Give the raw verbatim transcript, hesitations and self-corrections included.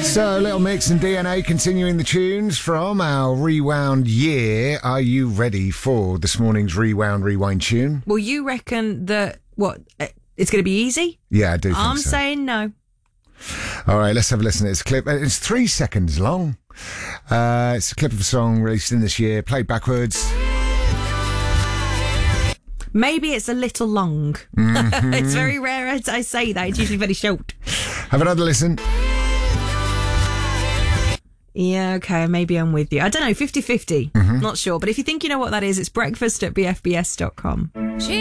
So, Little Mix and D N A continuing the tunes from our Rewound year. Are you ready for this morning's Rewound Rewind tune? Well, you reckon that, what, it's going to be easy? Yeah, I do think I'm so. saying no. All right, let's have a listen to this clip. It's three seconds long. Uh, it's a clip of a song released in this year, played backwards. Maybe it's a little long. Mm-hmm. It's very rare as I say that. It's usually very short. Have another listen. Yeah, okay, maybe I'm with you. I don't know, fifty-fifty. Mm-hmm. Not sure. But if you think you know what that is, it's breakfast at b f b s dot com.